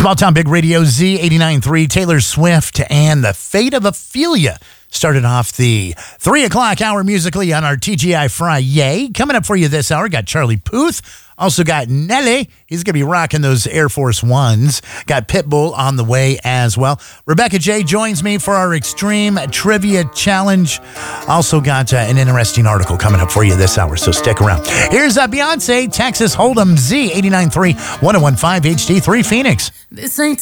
Small Town Big Radio Z 89.3, Taylor Swift and The Fate of Ophelia started off the 3 o'clock hour musically on our TGI Friday. Coming up for you this hour, got Charlie Puth. Also got Nelly. He's going to be rocking those Air Force Ones. Got Pitbull on the way as well. Rebecca J joins me for our Extreme Trivia Challenge. Also got an interesting article coming up for you this hour, so stick around. Here's Beyonce, Texas Hold'em Z 89.3, 101.5 HD3 Phoenix. This ain't